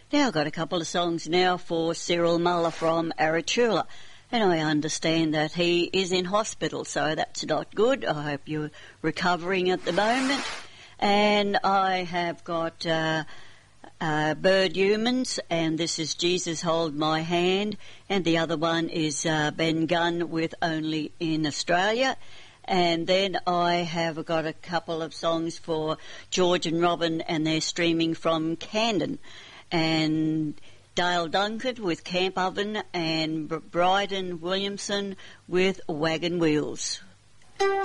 Now I've got a couple of songs now for Cyril Muller from Arachula. And I understand that he is in hospital, so that's not good. I hope you're recovering at the moment. And I have got Bird Humans, and this is Jesus Hold My Hand. And the other one is Ben Gunn with Only in Australia. And then I have got a couple of songs for George and Robin, and they're streaming from Camden. And Dale Duncan with Camp Oven, and Bryden Williamson with Wagon Wheels.